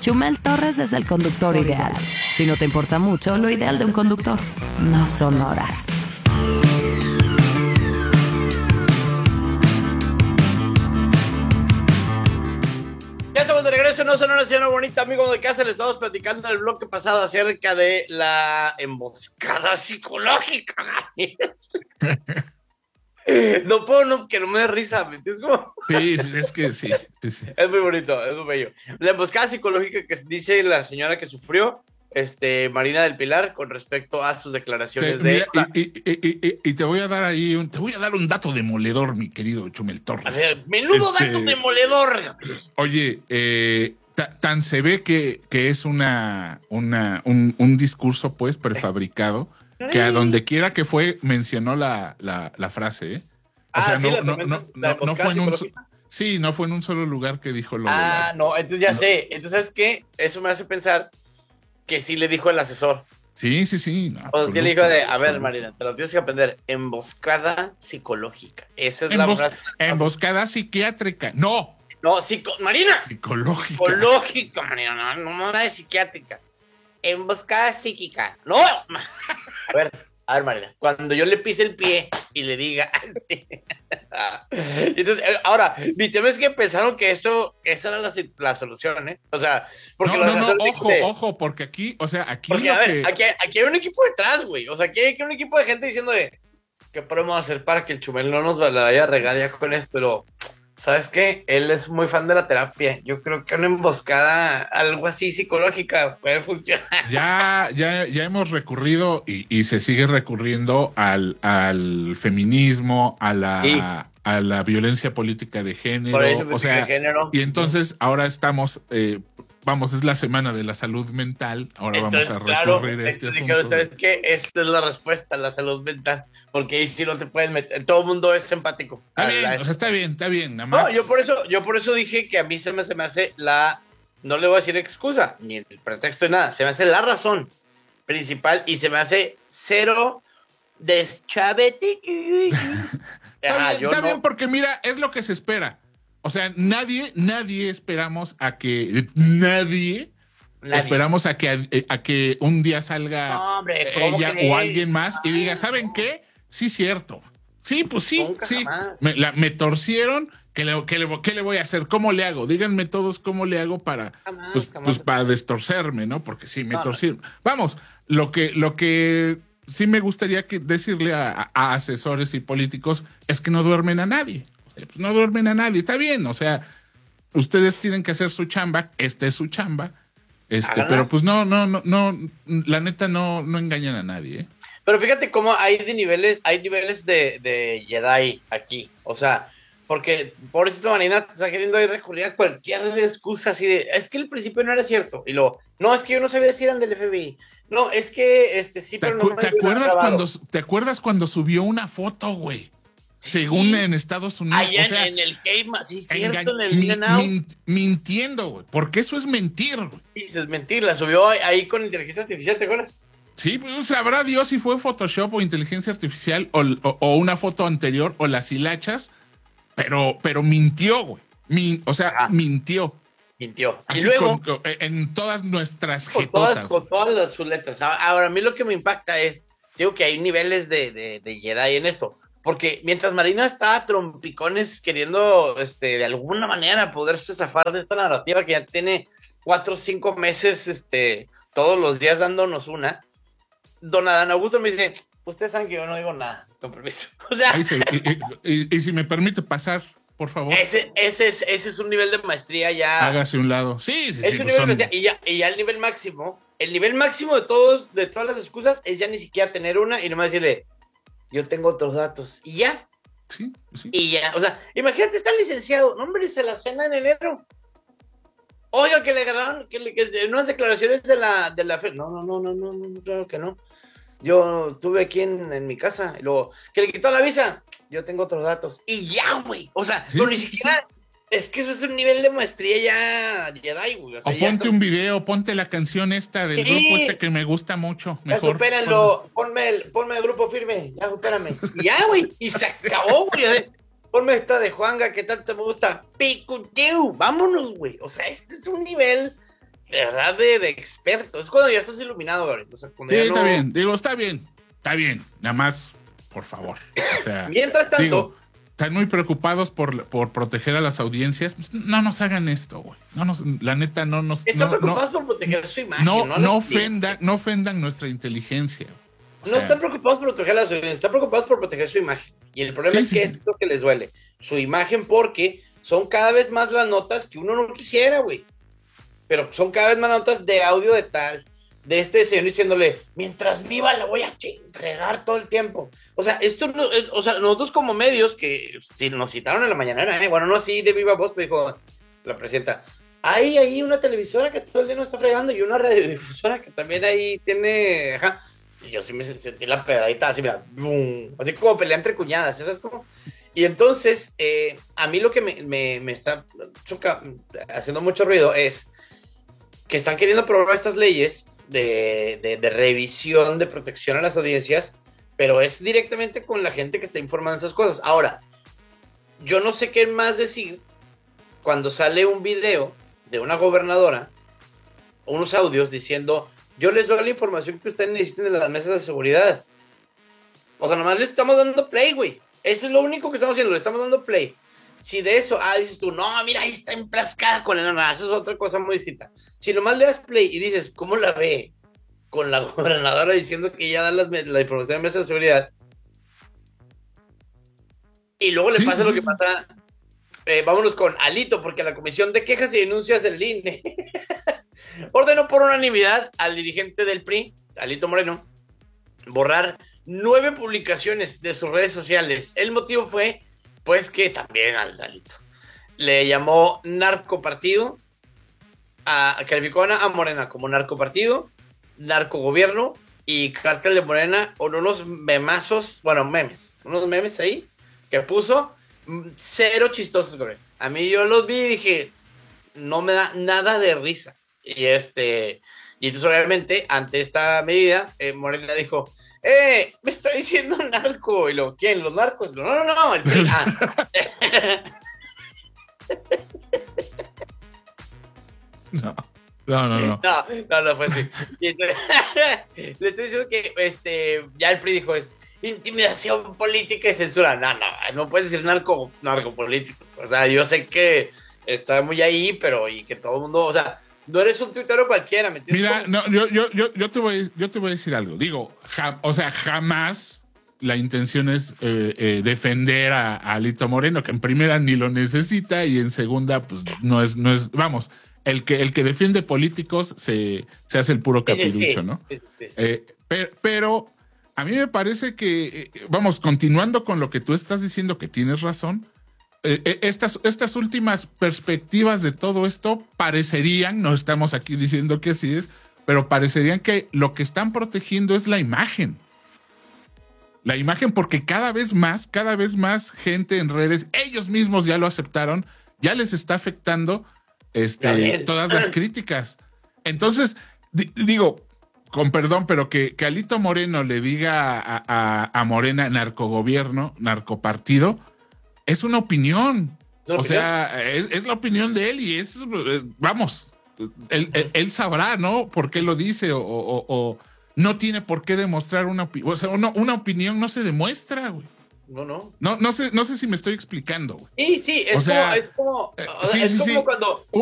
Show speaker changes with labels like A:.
A: Chumel Torres es el conductor ideal. Si no te importa mucho, lo ideal de un conductor no son horas.
B: Ya estamos de regreso, no son una señora bonita, amigo de casa. Le estamos platicando en el bloque pasado acerca de la emboscada psicológica. No puedo que no me dé risa, ¿me entiendes?
C: Sí, es que sí.
B: Es muy bonito, es muy bello. La emboscada psicológica que dice la señora que sufrió, Marina del Pilar, con respecto a sus declaraciones
C: y te voy a dar un dato demoledor, mi querido Chumel Torres.
B: A ver, menudo dato demoledor.
C: Oye, tan se ve que es un discurso, pues, prefabricado, que a donde quiera que fue, mencionó la frase, ¿eh? O sea, no fue en un... Sí, no fue en un solo lugar que dijo lo de la...
B: no, entonces ya sé. Entonces, ¿sabes qué? Eso me hace pensar que sí le dijo el asesor.
C: Sí. No,
B: o sí le dijo a ver, Marina, te lo tienes que aprender. Emboscada psicológica. Esa es la frase.
C: Emboscada psiquiátrica. No,
B: Marina.
C: Psicológica,
B: Marina. No es psiquiátrica. Emboscada psíquica. No. A ver, Marina. Cuando yo le pise el pie y le diga... sí. Entonces, ahora, mi tema es que pensaron que esa era la solución, ¿eh? O sea, porque
C: ojo, porque aquí, o sea, aquí
B: hay un equipo detrás, güey. O sea, aquí hay un equipo de gente diciendo ¿qué podemos hacer para que el Chumel no nos la vaya a regar ya con esto? Pero, ¿sabes qué? Él es muy fan de la terapia. Yo creo que una emboscada, algo así psicológica, puede funcionar.
C: Ya hemos recurrido y se sigue recurriendo al feminismo, a la violencia política de género. O sea, y entonces ahora estamos, es la semana de la salud mental. Ahora entonces, vamos a recurrir a este asunto.
B: ¿Sabes qué? Esta es la respuesta, la salud mental. Porque ahí sí no te puedes meter. Todo el mundo es empático.
C: Está bien. Nada más.
B: No, yo por eso dije que a mí se me hace no le voy a decir excusa, ni el pretexto de nada. Se me hace la razón principal y se me hace cero deschavete.
C: Está bien, porque mira, es lo que se espera. O sea, nadie esperamos a que... Nadie. Esperamos a que un día salga ella o alguien más y diga, ¿saben qué? Sí, cierto. Sí, pues sí. Me torcieron. ¿Qué le voy a hacer? ¿Cómo le hago? Díganme todos cómo le hago para para destorcerme, ¿no? Porque sí, me torcieron. Vamos, lo que sí me gustaría decirle a asesores y políticos es que no duermen a nadie. O sea, pues no duermen a nadie. Está bien, o sea, ustedes tienen que hacer su chamba. Esta es su chamba. Pero pues no, la neta no engañan a nadie, ¿eh?
B: Pero fíjate cómo hay niveles de Jedi aquí. O sea, porque pobrecito Marina te está queriendo ahí recurrir a cualquier excusa así de, es que el principio no era cierto. Y luego, no, es que yo no sabía si eran del FBI. No, es que sí, pero no.
C: ¿Te acuerdas cuando subió una foto, güey? Según en Estados Unidos.
B: Allá en el Game, sí, cierto, en el
C: mintiendo, güey. Porque eso es mentir, güey.
B: Sí, es mentir. La subió ahí con inteligencia artificial, ¿te acuerdas?
C: Sí, pues sabrá Dios si fue Photoshop o inteligencia artificial o una foto anterior o las hilachas, pero mintió, güey. Mintió.
B: Así
C: y luego en todas nuestras jetotas.
B: Con todas sus letras. Ahora, a mí lo que me impacta es, digo que hay niveles de Jedi en esto. Porque mientras Marina está a trompicones queriendo, de alguna manera poderse zafar de esta narrativa que ya tiene 4 o 5 meses, todos los días dándonos una, don Adán Augusto me dice, ustedes saben que yo no digo nada, con permiso. O sea...
C: y si me permite pasar, por favor.
B: Ese es un nivel de maestría ya...
C: Hágase un lado. Sí.
B: Es un nivel de maestría, y ya el nivel máximo de todas las excusas es ya ni siquiera tener una y nomás decirle, yo tengo otros datos, y ya.
C: Sí.
B: Y ya, o sea, imagínate, está licenciado, no, hombre, se la cena en enero. Oiga, que le agarraron, que unas declaraciones de la fe. No, claro que no. Yo estuve aquí en mi casa, y luego, que le quitó la visa, yo tengo otros datos. Y ya, güey, o sea, ni siquiera... Es que eso es un nivel de maestría ya Jedi, güey. O
C: ponte un video, ponte la canción esta del grupo que me gusta mucho. Mejor.
B: Supérenlo, ponme el grupo firme, ya supérame. Ya, güey, y se acabó, güey. Ponme esta de Juanga que tanto me gusta. Picuteu, vámonos, güey. O sea, este es un nivel de verdad de experto. Es cuando ya estás iluminado, Gabriel. O sea,
C: sí, está bien. Digo, está bien. Nada más, por favor. O sea,
B: mientras tanto...
C: Digo, están muy preocupados por proteger a las audiencias. Pues no nos hagan esto, güey. La neta, no nos...
B: Están preocupados por proteger su imagen.
C: No ofendan nuestra inteligencia.
B: No están preocupados por proteger a las audiencias, están preocupados por proteger su imagen. Y el problema es que es lo que les duele. Su imagen, porque son cada vez más las notas que uno no quisiera, güey. Pero son cada vez más notas de audio de tal, de este señor diciéndole, mientras viva la voy a entregar todo el tiempo. O sea, nosotros como medios, que si nos citaron en la mañanera, bueno, no así de viva voz, pero dijo la presidenta, hay ahí una televisora que todo el día nos está fregando y una radiodifusora que también ahí tiene, ajá. Y yo sí me sentí la pedadita, así, mira, boom, así como pelea entre cuñadas, ¿sabes cómo? Y entonces, a mí lo que me está haciendo mucho ruido es que están queriendo aprobar estas leyes de revisión, de protección a las audiencias, pero es directamente con la gente que está informando esas cosas. Ahora, yo no sé qué más decir cuando sale un video de una gobernadora, unos audios diciendo, yo les doy la información que ustedes necesiten de las mesas de seguridad. O sea, nomás les estamos dando play, güey. Eso es lo único que estamos haciendo, le estamos dando play. Si de eso, dices tú, no, mira, ahí está emplascada con el... No, eso es otra cosa muy distinta. Si nomás le das play y dices, ¿cómo la ve? Con la gobernadora diciendo que ella da la información de mesa de seguridad. Y luego le pasa lo que pasa... vámonos con Alito, porque la Comisión de Quejas y Denuncias del INE ordenó por unanimidad al dirigente del PRI, Alito Moreno, borrar 9 publicaciones de sus redes sociales. El motivo fue, pues, que también al Alito le llamó narcopartido, calificó a Morena como narcopartido, narcogobierno y cártel de Morena, con unos memazos, bueno, unos memes ahí que puso, cero chistosos, güey. A mí yo los vi y dije, no me da nada de risa. Y entonces obviamente ante esta medida, Morena dijo, me está diciendo narco. Y luego, ¿quién? ¿Los narcos? No, el PRI. No, fue así. Y entonces, le estoy diciendo que ya el PRI dijo, es intimidación política y censura. No puedes decir narco político. O sea, yo sé que está muy ahí, pero y que todo el mundo, o sea, no eres un tuitero cualquiera, ¿me entiendes?
C: Mira, no, yo te voy a decir algo. Digo, jamás la intención es defender a Alito Moreno, que en primera ni lo necesita y en segunda, pues no es, vamos, el que defiende políticos se hace el puro capirucho, ¿no? Sí. Pero a mí me parece que, vamos, continuando con lo que tú estás diciendo, que tienes razón, estas últimas perspectivas de todo esto parecerían, no estamos aquí diciendo que así es, pero parecerían que lo que están protegiendo es la imagen. La imagen, porque cada vez más gente en redes, ellos mismos ya lo aceptaron, ya les está afectando todas las críticas. Entonces, digo, con perdón, pero que Alito Moreno le diga a Morena narcogobierno, narcopartido, es una opinión. O sea, es la opinión de él y es, vamos, él sabrá, ¿no? Por qué lo dice o no tiene por qué demostrar una opinión. O sea, una opinión no se demuestra, güey. No sé si me estoy explicando, güey.
B: Sí, es como cuando